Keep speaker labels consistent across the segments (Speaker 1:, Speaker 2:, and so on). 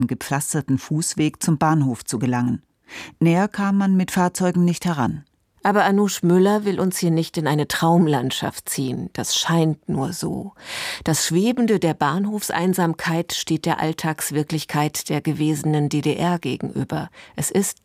Speaker 1: gepflasterten Fußweg zum Bahnhof zu gelangen. Näher kam man mit Fahrzeugen nicht heran.
Speaker 2: Aber Anoush Müller will uns hier nicht in eine Traumlandschaft ziehen. Das scheint nur so. Das Schwebende der Bahnhofseinsamkeit steht der Alltagswirklichkeit der gewesenen DDR gegenüber. Es ist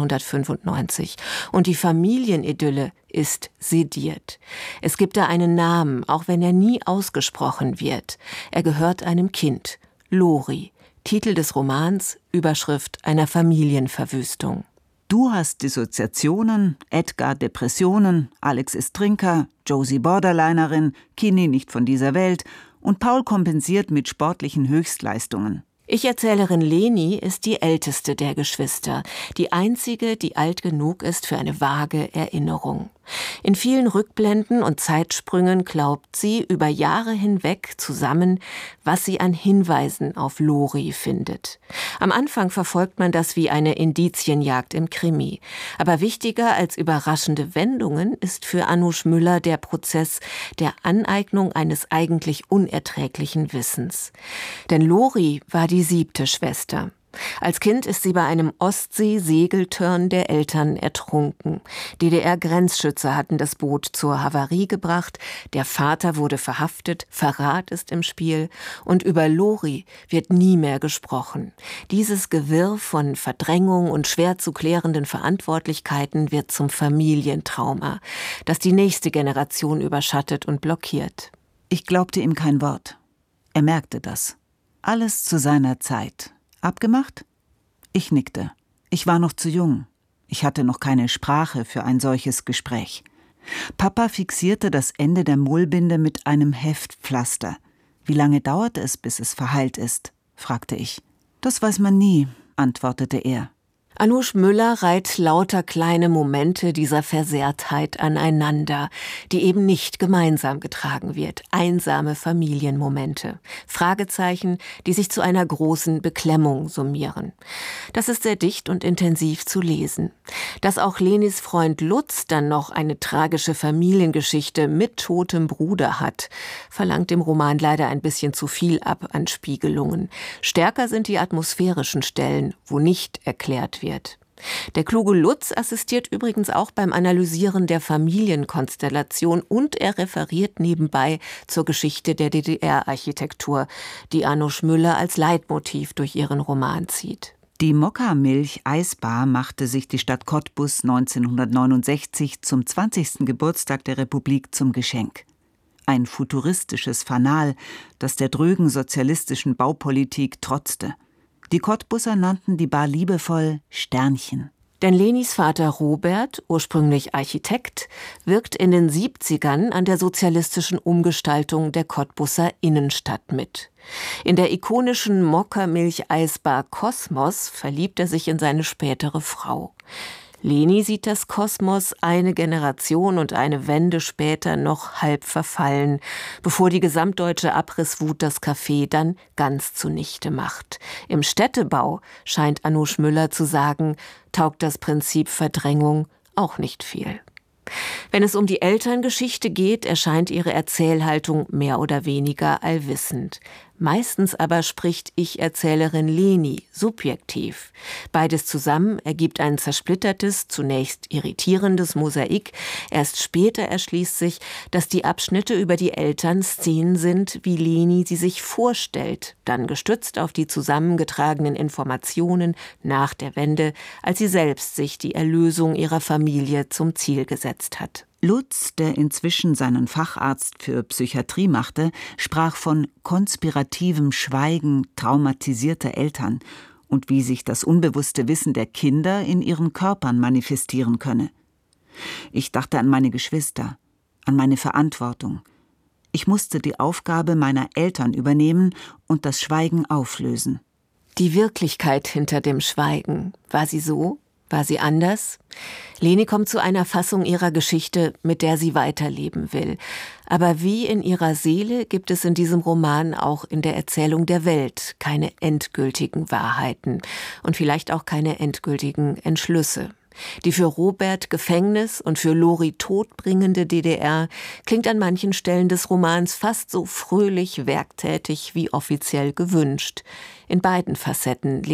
Speaker 2: 1995 und die Familienidylle ist sediert. Es gibt da einen Namen, auch wenn er nie ausgesprochen wird. Er gehört einem Kind, Lori. Titel des Romans, Überschrift einer Familienverwüstung.
Speaker 1: Du hast Dissoziationen, Edgar Depressionen, Alex ist Trinker, Josie Borderlinerin, Kini nicht von dieser Welt und Paul kompensiert mit sportlichen Höchstleistungen.
Speaker 2: Ich-Erzählerin Leni ist die älteste der Geschwister, die einzige, die alt genug ist für eine vage Erinnerung. In vielen Rückblenden und Zeitsprüngen glaubt sie über Jahre hinweg zusammen, was sie an Hinweisen auf Lori findet. Am Anfang verfolgt man das wie eine Indizienjagd im Krimi. Aber wichtiger als überraschende Wendungen ist für Anoush Müller der Prozess der Aneignung eines eigentlich unerträglichen Wissens. Denn Lori war die 7. Schwester. Als Kind ist sie bei einem Ostsee-Segeltörn der Eltern ertrunken. DDR-Grenzschützer hatten das Boot zur Havarie gebracht, der Vater wurde verhaftet, Verrat ist im Spiel und über Lori wird nie mehr gesprochen. Dieses Gewirr von Verdrängung und schwer zu klärenden Verantwortlichkeiten wird zum Familientrauma, das die nächste Generation überschattet und blockiert.
Speaker 1: Ich glaubte ihm kein Wort. Er merkte das. Alles zu seiner Zeit. Abgemacht? Ich nickte. Ich war noch zu jung. Ich hatte noch keine Sprache für ein solches Gespräch. Papa fixierte das Ende der Mullbinde mit einem Heftpflaster. Wie lange dauert es, bis es verheilt ist? Fragte ich. Das weiß man nie, antwortete er.
Speaker 2: Anoush Müller reiht lauter kleine Momente dieser Versehrtheit aneinander, die eben nicht gemeinsam getragen wird. Einsame Familienmomente. Fragezeichen, die sich zu einer großen Beklemmung summieren. Das ist sehr dicht und intensiv zu lesen. Dass auch Lenis Freund Lutz dann noch eine tragische Familiengeschichte mit totem Bruder hat, verlangt im Roman leider ein bisschen zu viel ab an Spiegelungen. Stärker sind die atmosphärischen Stellen, wo nicht erklärt wird. Der kluge Lutz assistiert übrigens auch beim Analysieren der Familienkonstellation und er referiert nebenbei zur Geschichte der DDR-Architektur, die Anoush Müller als Leitmotiv durch ihren Roman zieht.
Speaker 1: Die Mokka-Milch-Eisbar machte sich die Stadt Cottbus 1969 zum 20. Geburtstag der Republik zum Geschenk. Ein futuristisches Fanal, das der drögen sozialistischen Baupolitik trotzte. Die Cottbuser nannten die Bar liebevoll Sternchen.
Speaker 2: Denn Lenis Vater Robert, ursprünglich Architekt, wirkt in den 70ern an der sozialistischen Umgestaltung der Cottbuser Innenstadt mit. In der ikonischen Mokka-Milch-Eisbar Kosmos verliebt er sich in seine spätere Frau. Leni sieht das Kosmos eine Generation und eine Wende später noch halb verfallen, bevor die gesamtdeutsche Abrisswut das Café dann ganz zunichte macht. Im Städtebau, scheint Anoush Müller zu sagen, taugt das Prinzip Verdrängung auch nicht viel. Wenn es um die Elterngeschichte geht, erscheint ihre Erzählhaltung mehr oder weniger allwissend. Meistens aber spricht Ich-Erzählerin Leni subjektiv. Beides zusammen ergibt ein zersplittertes, zunächst irritierendes Mosaik. Erst später erschließt sich, dass die Abschnitte über die Eltern Szenen sind, wie Leni sie sich vorstellt, dann gestützt auf die zusammengetragenen Informationen nach der Wende, als sie selbst sich die Erlösung ihrer Familie zum Ziel gesetzt hat.
Speaker 1: Lutz, der inzwischen seinen Facharzt für Psychiatrie machte, sprach von konspirativem Schweigen traumatisierter Eltern und wie sich das unbewusste Wissen der Kinder in ihren Körpern manifestieren könne. Ich dachte an meine Geschwister, an meine Verantwortung. Ich musste die Aufgabe meiner Eltern übernehmen und das Schweigen auflösen.
Speaker 2: Die Wirklichkeit hinter dem Schweigen, war sie so? War sie anders? Leni kommt zu einer Fassung ihrer Geschichte, mit der sie weiterleben will. Aber wie in ihrer Seele gibt es in diesem Roman auch in der Erzählung der Welt keine endgültigen Wahrheiten und vielleicht auch keine endgültigen Entschlüsse. Die für Robert Gefängnis und für Lori todbringende DDR klingt an manchen Stellen des Romans fast so fröhlich werktätig wie offiziell gewünscht. In beiden Facetten